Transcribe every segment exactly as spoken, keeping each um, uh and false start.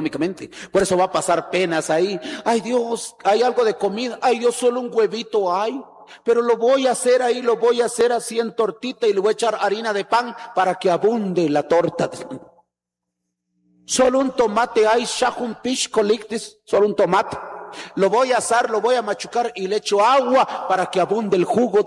económicamente. Por eso va a pasar penas ahí. Ay Dios, hay algo de comida. Ay Dios, solo un huevito hay. Pero lo voy a hacer ahí, lo voy a hacer así en tortita y le voy a echar harina de pan para que abunde la torta. Solo un tomate hay, shahun pish colictis, solo un tomate. Lo voy a asar, lo voy a machucar y le echo agua para que abunde el jugo.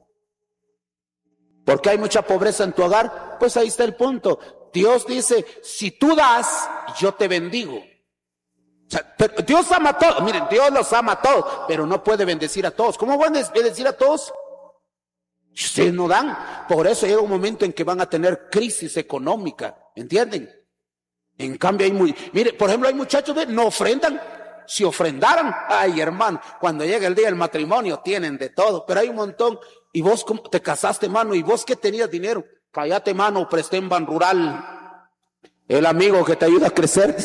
Porque hay mucha pobreza en tu hogar. Pues ahí está el punto. Dios dice, si tú das, yo te bendigo. O sea, pero Dios ama a todos. Miren, Dios los ama a todos, pero no puede bendecir a todos. ¿Cómo van a bendecir a todos? Si ustedes no dan. Por eso llega un momento en que van a tener crisis económica. ¿Entienden? En cambio hay muy... Mire, por ejemplo, hay muchachos que no ofrendan. Si ofrendaran, ay hermano, cuando llega el día del matrimonio tienen de todo. Pero hay un montón. Y vos ¿cómo te casaste, mano? ¿Y vos qué tenías dinero? Cállate, mano, presté en Ban Rural. El amigo que te ayuda a crecer.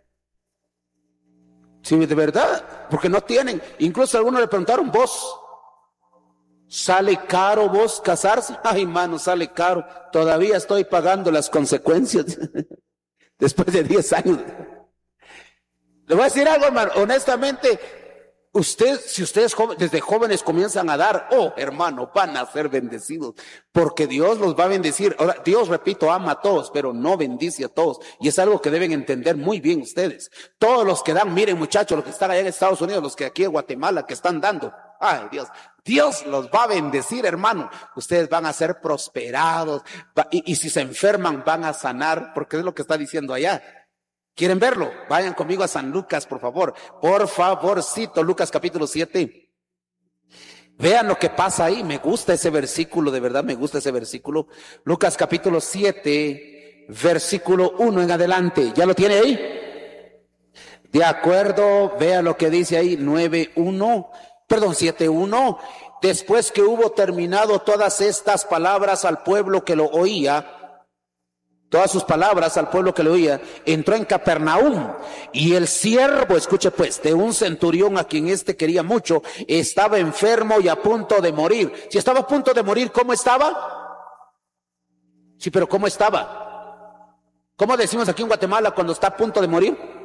Sí, de verdad, porque no tienen. Incluso algunos le preguntaron, vos, ¿sale caro vos casarse? Ay, mano, sale caro. Todavía estoy pagando las consecuencias. Después de diez años. Le voy a decir algo, hermano. Honestamente, usted, si ustedes jóvenes, desde jóvenes comienzan a dar, oh, hermano, van a ser bendecidos. Porque Dios los va a bendecir. Ahora, Dios, repito, ama a todos, pero no bendice a todos. Y es algo que deben entender muy bien ustedes. Todos los que dan, miren muchachos, los que están allá en Estados Unidos, los que aquí en Guatemala, que están dando. Ay, Dios. Dios los va a bendecir, hermano. Ustedes van a ser prosperados. Y, y si se enferman, van a sanar, porque es lo que está diciendo allá. ¿Quieren verlo? Vayan conmigo a San Lucas, por favor. Por favorcito, Lucas capítulo siete. Vean lo que pasa ahí. Me gusta ese versículo, de verdad me gusta ese versículo. Lucas capítulo siete, versículo uno en adelante. ¿Ya lo tiene ahí? De acuerdo, vean lo que dice ahí, nueve uno. Perdón, siete uno, después que hubo terminado todas estas palabras al pueblo que lo oía, todas sus palabras al pueblo que lo oía, entró en Capernaum, y el siervo, escuche pues, de un centurión a quien éste quería mucho, estaba enfermo y a punto de morir. Si estaba a punto de morir, ¿cómo estaba? Sí, pero ¿cómo estaba? ¿Cómo decimos aquí en Guatemala cuando está a punto de morir?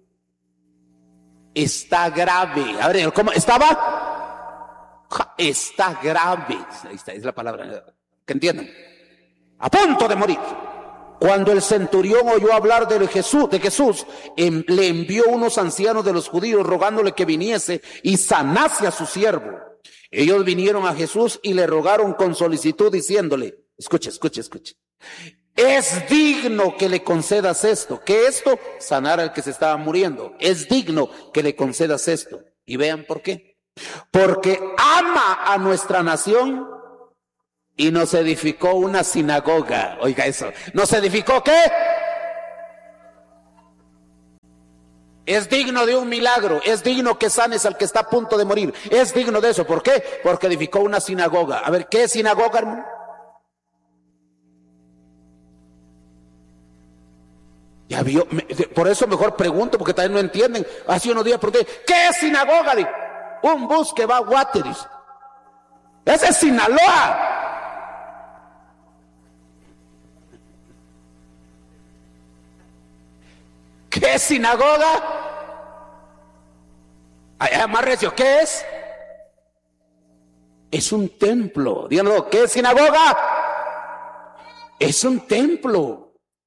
Está grave. A ver, ¿cómo estaba? Está grave. Ahí está, es la palabra. Que entiendan. A punto de morir. Cuando el centurión oyó hablar de Jesús, de Jesús, em, le envió unos ancianos de los judíos rogándole que viniese y sanase a su siervo. Ellos vinieron a Jesús y le rogaron con solicitud diciéndole, escuche, escuche, escuche. Es digno que le concedas esto. ¿Qué esto? Sanar al que se estaba muriendo. Es digno que le concedas esto. Y vean por qué. Porque ama a nuestra nación y nos edificó una sinagoga. Oiga eso. ¿Nos edificó qué? Es digno de un milagro. Es digno que sanes al que está a punto de morir. Es digno de eso. ¿Por qué? Porque edificó una sinagoga. A ver, ¿qué es sinagoga, hermano? Ya vio, me, por eso mejor pregunto, porque también no entienden. Hace unos días pregunté, ¿qué es sinagoga? Digo, un bus que va a Guateris. Ese es Sinaloa. ¿Qué es sinagoga? Allá más recio, ¿qué es? Es un templo. Díganlo, ¿qué es sinagoga? Es un templo.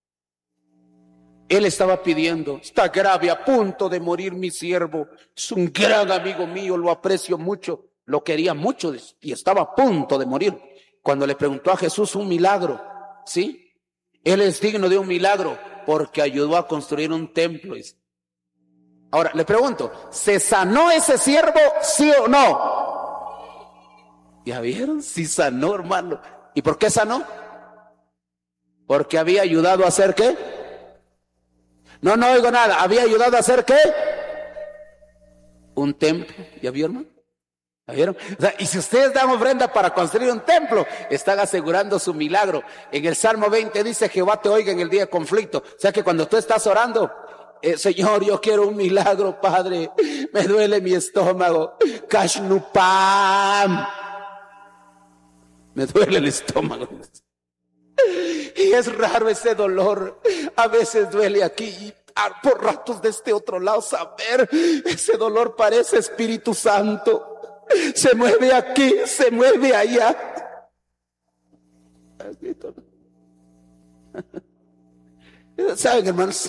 Él estaba pidiendo, está grave, a punto de morir mi siervo, es un gran amigo mío, lo aprecio mucho, lo quería mucho y estaba a punto de morir. Cuando le preguntó a Jesús un milagro, ¿sí? Él es digno de un milagro porque ayudó a construir un templo. Ahora, le pregunto, ¿se sanó ese siervo, sí o no? ¿Ya vieron? Sí sanó, hermano. ¿Y por qué sanó? Porque había ayudado a hacer ¿qué? No, no oigo nada. ¿Había ayudado a hacer qué? Un templo. ¿Ya vieron? ¿Ya vieron? O sea, y si ustedes dan ofrenda para construir un templo, están asegurando su milagro. En el Salmo veinte dice, Jehová te oiga en el día de conflicto. O sea que cuando tú estás orando, eh, Señor, yo quiero un milagro, Padre. Me duele mi estómago. Kashnupam. Me duele el estómago. Y es raro ese dolor. A veces duele aquí. disfrutar por ratos de este otro lado, saber ese dolor parece Espíritu Santo. Se mueve aquí, se mueve allá. ¿Saben, hermanos?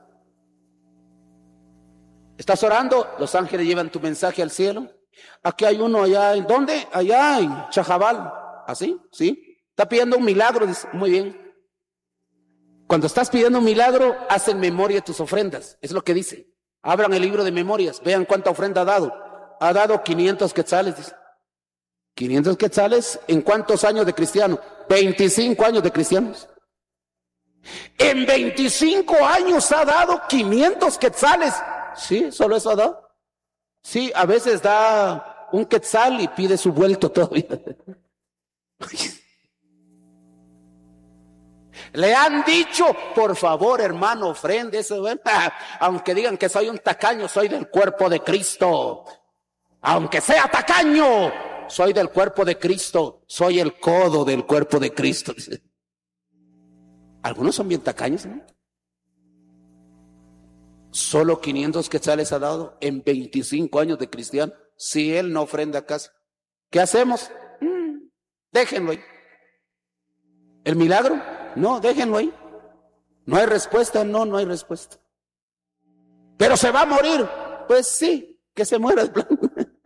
¿Estás orando? Los ángeles llevan tu mensaje al cielo. Aquí hay uno allá, ¿en dónde? Allá en Chajabal. ¿Así? ¿Sí? Está pidiendo un milagro. Dice, muy bien. Cuando estás pidiendo un milagro, haz en memoria tus ofrendas. Es lo que dice. Abran el libro de memorias. Vean cuánta ofrenda ha dado. Ha dado quinientos quetzales. Dice. quinientos quetzales. ¿En cuántos años de cristiano? veinticinco años de cristianos. En veinticinco años ha dado quinientos quetzales. Sí, solo eso ha dado. Sí, a veces da un quetzal y pide su vuelto todavía. Le han dicho, por favor, hermano, ofrende eso. Aunque digan que soy un tacaño, soy del cuerpo de Cristo. Aunque sea tacaño, soy del cuerpo de Cristo. Soy el codo del cuerpo de Cristo. Algunos son bien tacaños, ¿no? Solo quinientos quetzales ha dado en veinticinco años de cristiano. Si él no ofrenda casi, ¿qué hacemos? Mm, déjenlo ahí. ¿El milagro? No, déjenlo ahí. ¿No hay respuesta? No, no hay respuesta. ¿Pero se va a morir? Pues sí, que se muera de plano.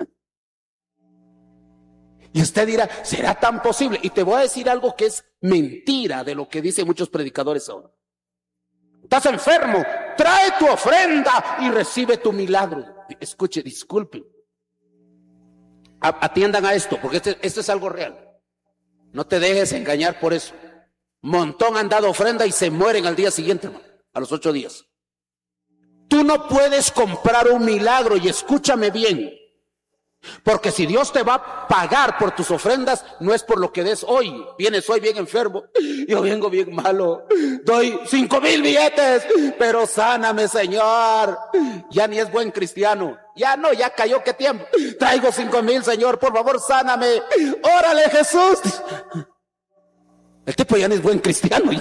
Y usted dirá, ¿será tan posible? Y te voy a decir algo que es mentira de lo que dicen muchos predicadores ahora. Estás enfermo, trae tu ofrenda y recibe tu milagro. Escuche, disculpe. Atiendan a esto, porque este, esto es algo real. No te dejes engañar por eso. Montón han dado ofrenda y se mueren al día siguiente, hermano, a los ocho días. Tú no puedes comprar un milagro, y escúchame bien. Porque si Dios te va a pagar por tus ofrendas, no es por lo que des hoy. Vienes hoy bien enfermo, yo vengo bien malo, doy cinco mil billetes, pero sáname, Señor. Ya ni es buen cristiano, ya no, ya cayó, ¿qué tiempo? Traigo cinco mil, Señor, por favor, sáname. Órale, Jesús. El tipo ya no es buen cristiano.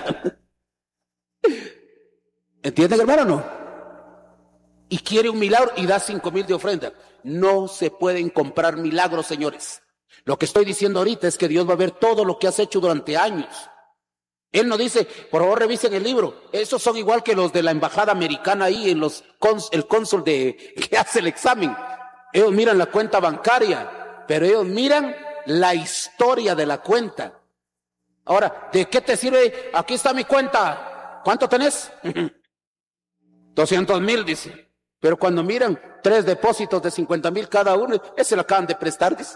¿Entienden, hermano, o no? Y quiere un milagro y da cinco mil de ofrenda. No se pueden comprar milagros, señores. Lo que estoy diciendo ahorita es que Dios va a ver todo lo que has hecho durante años. Él no dice, por favor revisen el libro. Esos son igual que los de la embajada americana ahí, en los cons, el cónsul de, que hace el examen. Ellos miran la cuenta bancaria, pero ellos miran la historia de la cuenta. Ahora, ¿de qué te sirve? Aquí está mi cuenta. ¿Cuánto tenés? doscientos mil, dice. Pero cuando miran tres depósitos de cincuenta mil cada uno, ese lo acaban de prestar, dice.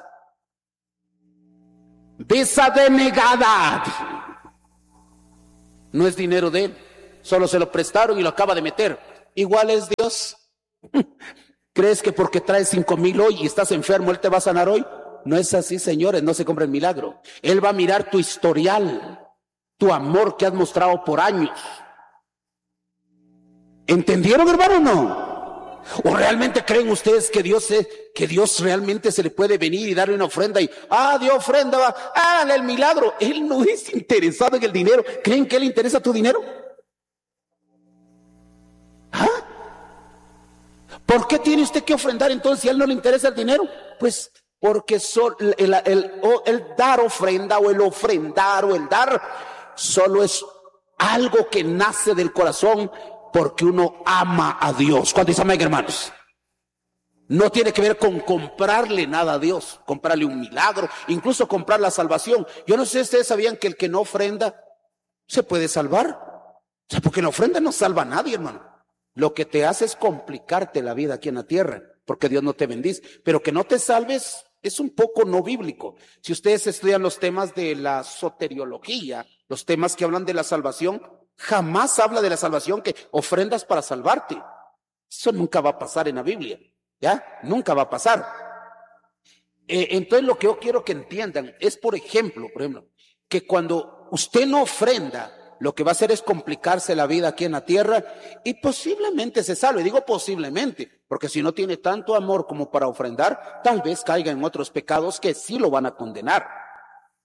Visa denegada. No es dinero de él, solo se lo prestaron y lo acaba de meter. Igual es Dios. ¿Crees que porque traes cinco mil hoy y estás enfermo, Él te va a sanar hoy? No es así, señores, no se compra el milagro. Él va a mirar tu historial, tu amor que has mostrado por años. ¿Entendieron, hermano, o no? ¿O realmente creen ustedes que Dios es, que Dios realmente se le puede venir y darle una ofrenda y, ah, dio ofrenda, va, hágale el milagro? Él no es interesado en el dinero. ¿Creen que Él le interesa tu dinero? ¿Ah? ¿Por qué tiene usted que ofrendar entonces si a Él no le interesa el dinero? Pues porque sol, el, el, el, el dar ofrenda o el ofrendar o el dar solo es algo que nace del corazón, porque uno ama a Dios. ¿Cuántos dicen amén, hermanos? No tiene que ver con comprarle nada a Dios, comprarle un milagro, incluso comprar la salvación. Yo no sé si ustedes sabían que el que no ofrenda se puede salvar. O sea, porque la ofrenda no salva a nadie, hermano. Lo que te hace es complicarte la vida aquí en la tierra, porque Dios no te bendice. Pero que no te salves es un poco no bíblico. Si ustedes estudian los temas de la soteriología, los temas que hablan de la salvación, jamás habla de la salvación que ofrendas para salvarte. Eso nunca va a pasar en la Biblia, ¿ya? Nunca va a pasar. Eh, entonces lo que yo quiero que entiendan es, por ejemplo, por ejemplo, que cuando usted no ofrenda, lo que va a hacer es complicarse la vida aquí en la tierra y posiblemente se salve. Digo posiblemente, porque si no tiene tanto amor como para ofrendar, tal vez caiga en otros pecados que sí lo van a condenar.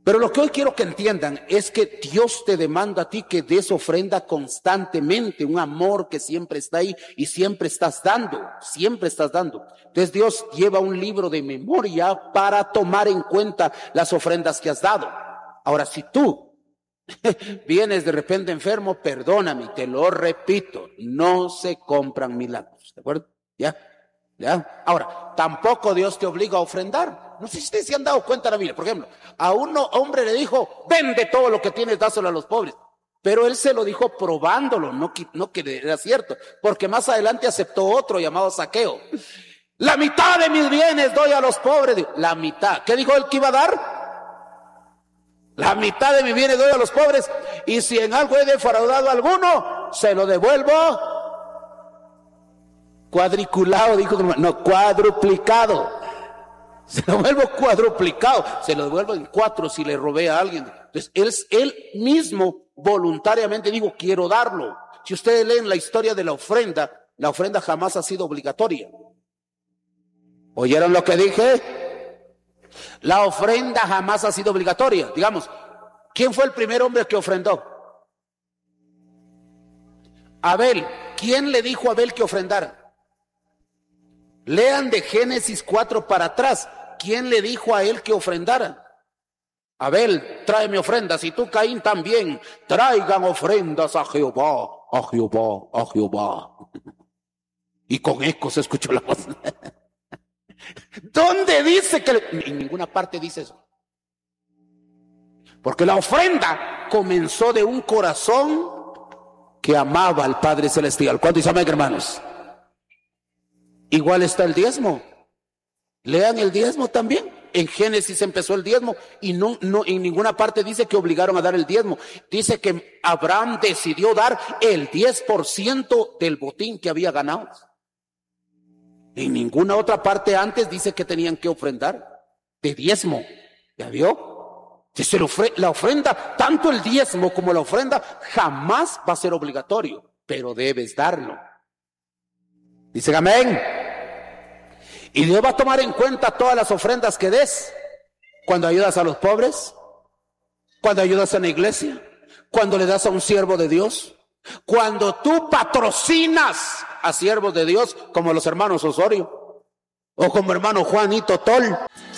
Pero lo que hoy quiero que entiendan es que Dios te demanda a ti que des ofrenda constantemente, un amor que siempre está ahí y siempre estás dando, siempre estás dando. Entonces Dios lleva un libro de memoria para tomar en cuenta las ofrendas que has dado. Ahora, si tú vienes de repente enfermo, perdóname, te lo repito, no se compran milagros, ¿de acuerdo? ¿Ya? ¿Ya? Ahora, tampoco Dios te obliga a ofrendar. No sé si ustedes se han dado cuenta de la Biblia. Por ejemplo, a un hombre le dijo, vende todo lo que tienes, dáselo a los pobres. Pero él se lo dijo probándolo, no que, no que era cierto. Porque más adelante aceptó otro llamado Zaqueo. La mitad de mis bienes doy a los pobres. La mitad. ¿Qué dijo él que iba a dar? La mitad de mis bienes doy a los pobres. Y si en algo he defraudado a alguno, se lo devuelvo cuadriculado, dijo, no, cuadruplicado. Se lo devuelvo cuadruplicado, se lo devuelvo en cuatro si le robé a alguien. Entonces, él, él mismo voluntariamente dijo, quiero darlo. Si ustedes leen la historia de la ofrenda, la ofrenda jamás ha sido obligatoria. ¿Oyeron lo que dije? La ofrenda jamás ha sido obligatoria. Digamos, ¿quién fue el primer hombre que ofrendó? Abel. ¿Quién le dijo a Abel que ofrendara? Lean de Génesis cuatro para atrás. ¿Quién le dijo a él que ofrendara? Abel, tráeme ofrendas, y tú, Caín, también. Traigan ofrendas a Jehová, a Jehová, a Jehová. Y con eco se escuchó la voz. ¿Dónde dice que? Le... En ninguna parte dice eso. Porque la ofrenda comenzó de un corazón que amaba al Padre Celestial. ¿Cuánto dice amén, hermanos? Igual está el diezmo. Lean el diezmo también. En Génesis empezó el diezmo y no, no, en ninguna parte dice que obligaron a dar el diezmo. Dice que Abraham decidió dar el diez por ciento del botín que había ganado. En ninguna otra parte antes dice que tenían que ofrendar de diezmo. ¿Ya vio? La ofrenda, tanto el diezmo como la ofrenda, jamás va a ser obligatorio, pero debes darlo. Dicen amén. Y Dios va a tomar en cuenta todas las ofrendas que des. Cuando ayudas a los pobres, cuando ayudas a la iglesia, cuando le das a un siervo de Dios, cuando tú patrocinas a siervos de Dios, como los hermanos Osorio, o como hermano Juanito Tol.